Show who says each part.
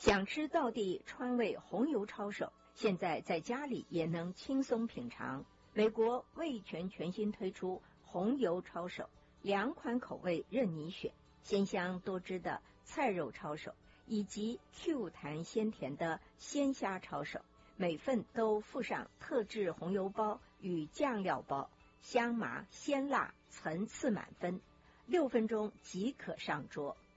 Speaker 1: 想吃道地川味红油抄手，现在在家里也能轻松品尝。美国味全全新推出红油抄手，2款口味任你选，鲜香多汁的菜肉抄手，以及 Q 弹鲜甜的鲜虾抄手，每份都附上特制红油包与酱料包，香麻鲜辣层次满分，6分钟即可上桌。